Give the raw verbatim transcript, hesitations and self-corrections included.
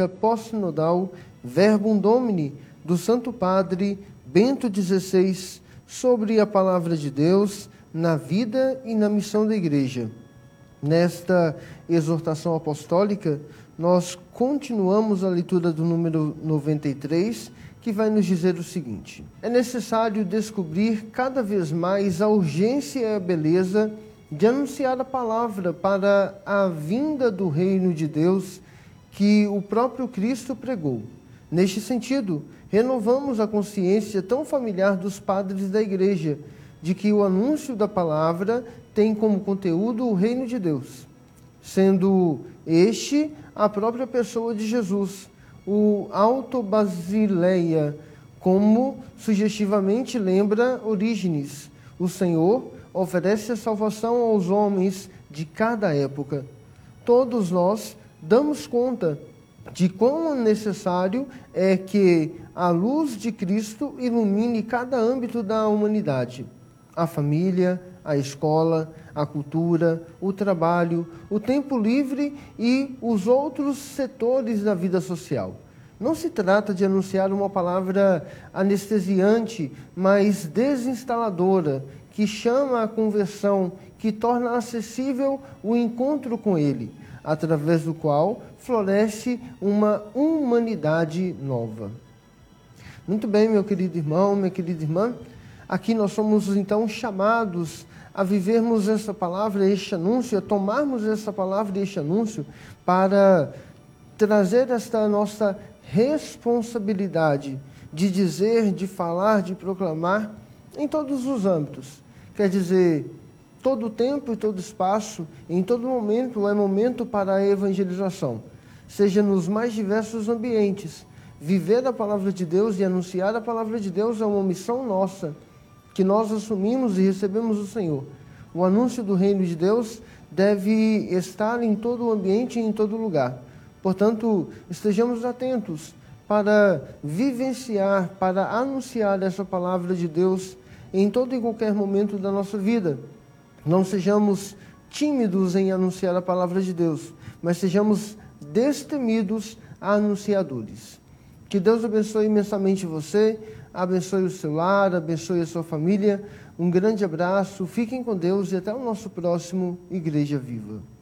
Apostólica Pós-Sinodal Verbum Domini do Santo Padre Bento dezesseis sobre a Palavra de Deus na vida e na missão da Igreja. Nesta exortação apostólica, nós continuamos a leitura do número noventa e três, que vai nos dizer o seguinte: é necessário descobrir cada vez mais a urgência e a beleza de anunciar a palavra para a vinda do reino de Deus que o próprio Cristo pregou. Neste sentido, renovamos a consciência tão familiar dos padres da Igreja de que o anúncio da palavra tem como conteúdo o reino de Deus, sendo este a própria pessoa de Jesus, o Alto Basileia, como sugestivamente lembra Orígenes. O Senhor oferece a salvação aos homens de cada época. Todos nós damos conta de quão necessário é que a luz de Cristo ilumine cada âmbito da humanidade: a família, a escola, a cultura, o trabalho, o tempo livre e os outros setores da vida social. Não se trata de anunciar uma palavra anestesiante, mas desinstaladora, que chama a conversão, que torna acessível o encontro com Ele, através do qual floresce uma humanidade nova. Muito bem, meu querido irmão, minha querida irmã, aqui nós somos então chamados a vivermos essa palavra, este anúncio, a tomarmos essa palavra e este anúncio para trazer esta nossa responsabilidade de dizer, de falar, de proclamar em todos os âmbitos. Quer dizer, todo tempo e todo espaço, em todo momento é momento para a evangelização, seja nos mais diversos ambientes. Viver a palavra de Deus e anunciar a palavra de Deus é uma missão nossa, que nós assumimos e recebemos do Senhor. O anúncio do reino de Deus deve estar em todo o ambiente e em todo lugar. Portanto, estejamos atentos para vivenciar, para anunciar essa palavra de Deus em todo e qualquer momento da nossa vida. Não sejamos tímidos em anunciar a palavra de Deus, mas sejamos destemidos anunciadores. Que Deus abençoe imensamente você, abençoe o seu lar, abençoe a sua família. Um grande abraço, fiquem com Deus e até o nosso próximo Igreja Viva.